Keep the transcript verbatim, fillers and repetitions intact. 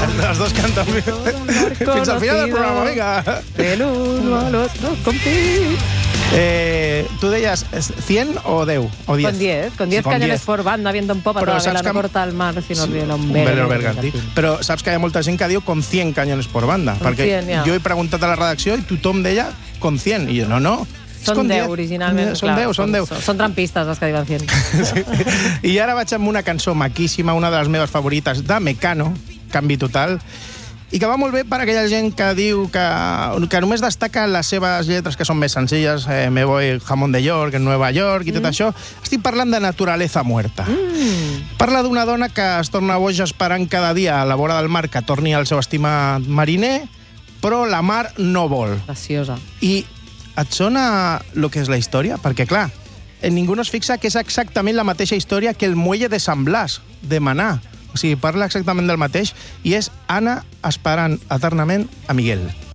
Les dos canten fins al final del programa, vinga. Del uno a los dos, compit. Eh, tu deies cien o deu? O diez? Con diez, con diez Con cañones diez. por banda, viendo un popa Però toda saps vela, que- no corta el mar, sino Sí, el un velo velo bergantí. Però saps que hi ha molta gent que diu con cien cañones por banda. Con perquè cien, ja. jo he preguntat a la redacció i tothom deia con cien. I jo, no, no. és Són con deu, diez. originalment. Són deu, són deu. Són trampistes, els que diuen cien. Sí. I ara vaig amb una cançó maquíssima, una de les meves favorites, de Mecano, Canvi Total, i que va molt bé per aquella gent que diu que, que només destaca les seves lletres que són més senzilles, eh, Me voy jamón de York, en Nueva York i tot mm. això. Estic parlant de Naturaleza Muerta. Mm. Parla d'una dona que es torna boja esperant cada dia a la vora del mar que torni el seu estimat mariner, però la mar no vol. Preciosa. I et sona el que és la història? Perquè, clar, ningú no es fixa que és exactament la mateixa història que el muelle de San Blas, de Manà. O sigui, parla exactament del mateix i és Anna esperant eternament a Miguel.